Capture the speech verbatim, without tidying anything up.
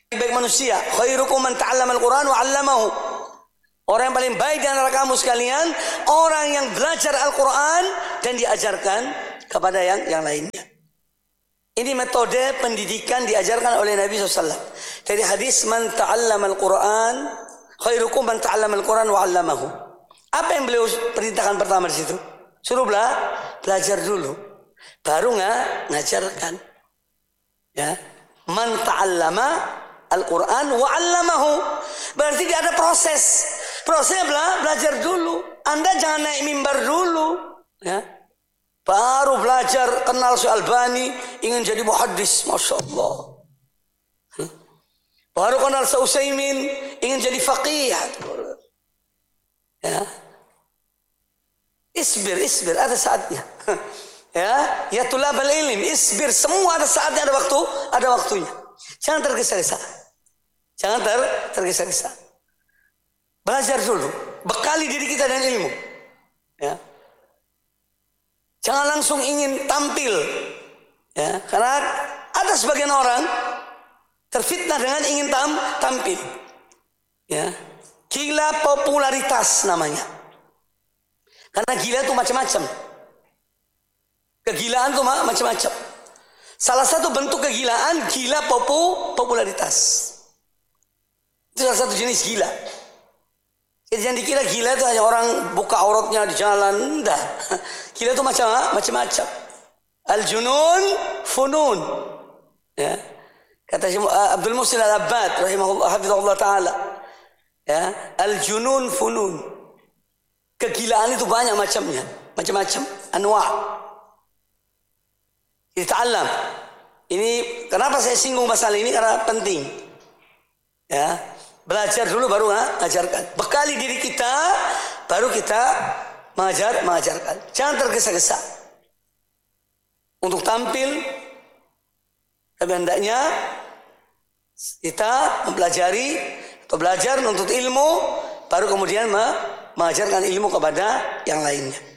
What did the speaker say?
baik manusia, khairukum man ta'allama al-Qur'an wa 'allamahu. Orang yang paling baik di antara kamu sekalian, orang yang belajar Al-Qur'an dan diajarkan kepada yang yang lainnya. Ini metode pendidikan diajarkan oleh Nabi shallallahu alaihi wasallam. Dari hadis man ta'allama al-Qur'an, khairukum man ta'allama al-Qur'an wa 'allamahu. Apa yang beliau perintahkan pertama di situ? Suruh bela, belajar dulu, baru nggak ngajarkan. Ya, man ta'allama Al-Quran wa 'allamahu. Berarti dia ada proses. Prosesnya bela, belajar dulu. Anda jangan naik mimbar dulu, ya. Baru belajar kenal Syekh Albani, ingin jadi muhaddis, masya Allah. Baru kenal Syekh Utsaimin, ingin jadi faqih. Ya. Isbir, isbir, ada saatnya. Ya, ya tulabal ilm, isbir, semua ada saatnya, ada waktu, ada waktunya. Jangan tergesa-gesa. Jangan ter tergesa-gesa. Belajar dulu, bekali diri kita dengan ilmu. Ya. Jangan langsung ingin tampil. Ya, karena ada sebagian orang terfitnah dengan ingin tam tampil. Ya. Gila popularitas namanya. Karena gila itu macam-macam. Kegilaan itu macam-macam. Salah satu bentuk kegilaan, gila popu, popularitas. Itu salah satu jenis gila. Jadi jangan dikira gila itu hanya orang buka auratnya di jalan. Enggak. Gila itu macam macam-macam. Al-junun funun. Ya. Kata Abdul Muhsin Al-Abbad rahimahullah hafizahullah taala. Ya, al-junun funun. Kegilaan itu banyak macamnya, macam-macam, anwa'. Dita'allam. Ini kenapa saya singgung masalah ini, karena penting. Ya, belajar dulu baru mengajarkan. Bekali diri kita baru kita mengajar mengajarkan. Jangan tergesa-gesa untuk tampil. Tapi hendaknya kita mempelajari atau belajar menuntut ilmu, baru kemudian mengajarkan ilmu kepada yang lainnya.